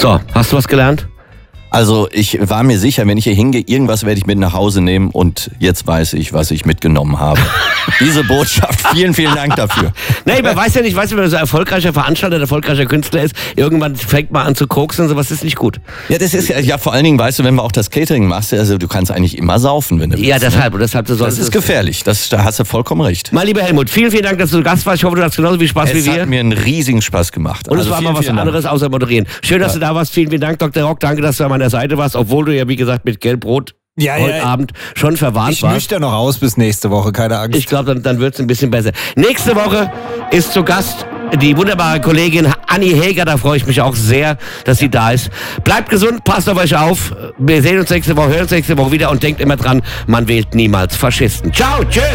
So, hast du was gelernt? Also ich war mir sicher, wenn ich hier hingehe, irgendwas werde ich mit nach Hause nehmen und jetzt weiß ich, was ich mitgenommen habe. Diese Botschaft, vielen, vielen Dank dafür. Nee, man weiß ja nicht, wenn man so erfolgreicher Veranstalter, erfolgreicher Künstler ist, irgendwann fängt man an zu koksen und sowas ist nicht gut. Ja, das ist ja vor allen Dingen, weißt du, wenn man auch das Catering machst, also du kannst eigentlich immer saufen, wenn du willst. Ja, deshalb. Und deshalb das ist gefährlich, da hast du vollkommen recht. Mein lieber Helmut, vielen, vielen Dank, dass du Gast warst. Ich hoffe, du hast genauso viel Spaß wie wir. Es hat mir einen riesigen Spaß gemacht. Und es war mal was anderes außer moderieren. Schön, dass du da warst. Vielen, vielen Dank, Dr. Rock. Danke, dass du an meiner Seite warst, obwohl du ja, wie gesagt, mit Gelbrot heute Abend schon verwarnt warst. Ich nüchtern noch aus bis nächste Woche, keine Angst. Ich glaube, dann wird es ein bisschen besser. Nächste Woche ist zu Gast die wunderbare Kollegin Anni Häger. Da freue ich mich auch sehr, dass sie da ist. Bleibt gesund, passt auf euch auf. Wir sehen uns nächste Woche, hören uns nächste Woche wieder und denkt immer dran, man wählt niemals Faschisten. Ciao, tschüss.